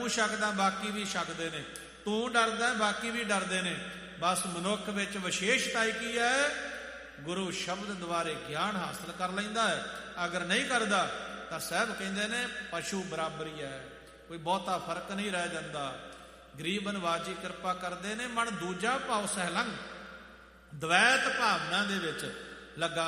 ਤੂੰ ਛਕਦਾ ਬਾਕੀ ਵੀ ਛਕਦੇ ਨੇ, ਤੂੰ ਡਰਦਾ ਬਾਕੀ ਵੀ ਡਰਦੇ ਨੇ। ਬਸ ਮਨੁੱਖ ਵਿੱਚ ਵਿਸ਼ੇਸ਼ਤਾ ਕੀ ਹੈ? ਗੁਰੂ ਸ਼ਬਦ ਦੁਆਰੇ ਗਿਆਨ ਹਾਸਲ ਕਰ ਲੈਂਦਾ ਹੈ। ਅਗਰ ਨਹੀਂ ਕਰਦਾ ਤਾਂ ਸਾਹਿਬ ਕਹਿੰਦੇ ਨੇ ਪਸ਼ੂ ਬਰਾਬਰ ਹੀ ਹੈ, ਕੋਈ ਬਹੁਤਾ ਫਰਕ ਨਹੀਂ ਰਹਿ ਜਾਂਦਾ। ਗਰੀਬ ਨਿਵਾਜ ਜੀ ਕਿਰਪਾ ਕਰਦੇ ਨੇ, ਮਨ ਦੂਜਾ ਭਾਵ ਸਹਿਲੰਗ ਦਵੈਤ ਭਾਵਨਾ ਦੇ ਵਿੱਚ ਲੱਗਾ